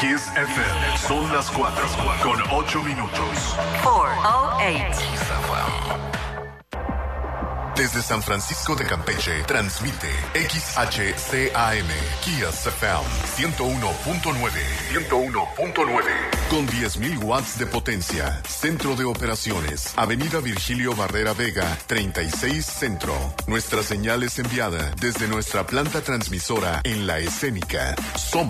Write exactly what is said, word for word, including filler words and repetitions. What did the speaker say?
Kiss F M. Son las cuatro con ocho minutos. cuatro cero ocho. Desde San Francisco de Campeche, transmite X H C A M, Kiss F M, ciento uno punto nueve. ciento uno punto nueve. Con diez mil watts de potencia. Centro de operaciones. Avenida Virgilio Barrera Vega, treinta y seis Centro. Nuestra señal es enviada desde nuestra planta transmisora en La Escénica. Somos